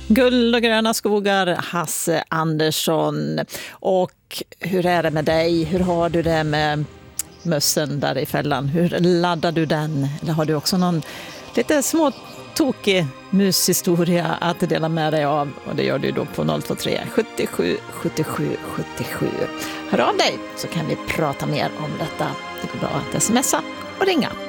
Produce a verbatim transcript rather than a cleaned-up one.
Guld och gröna skogar, Hasse Andersson. Och hur är det med dig? Hur har du det med mössen där i fällan? Hur laddar du den? Eller har du också någon lite små tokig mushistoria att dela med dig av? Och det gör du då på noll två tre sjuttiosju sjuttiosju sjuttiosju. Hör av dig så kan vi prata mer om detta. Det går bra att smsa och ringa.